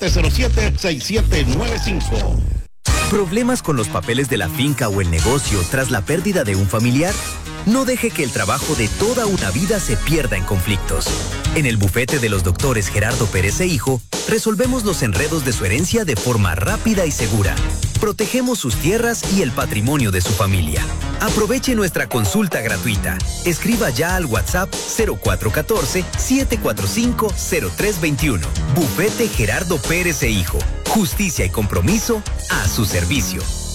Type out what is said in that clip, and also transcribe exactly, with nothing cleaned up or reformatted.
cero siete, seis siete nueve cinco. ¿Problemas con los papeles de la finca o el negocio tras la pérdida de un familiar? No deje que el trabajo de toda una vida se pierda en conflictos. En el bufete de los doctores Gerardo Pérez e Hijo, resolvemos los enredos de su herencia de forma rápida y segura. Protegemos sus tierras y el patrimonio de su familia. Aproveche nuestra consulta gratuita. Escriba ya al WhatsApp cero cuatro uno cuatro, siete cuatro cinco, cero tres dos uno. Bufete Gerardo Pérez e Hijo. Justicia y compromiso a su servicio.